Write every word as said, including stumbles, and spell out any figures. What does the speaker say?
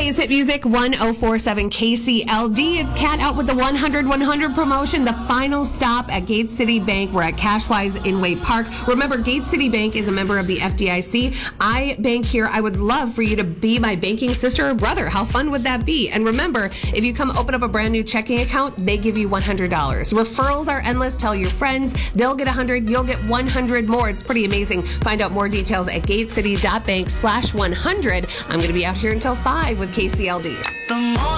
Plays Hit Music one oh four point seven K C L D. It's Kat out with the one hundred one hundred promotion. The final stop at Gate City Bank. We're at Cashwise in Way Park. Remember, Gate City Bank is a member of the F D I C. I bank here. I would love for you to be my banking sister or brother. How fun would that be? And remember, if you come open up a brand new checking account, they give you one hundred dollars. Referrals are endless. Tell your friends. They'll get one hundred. You'll get one hundred more. It's pretty amazing. Find out more details at gatecity.bank slash 100. I'm going to be out here until five with K C L D.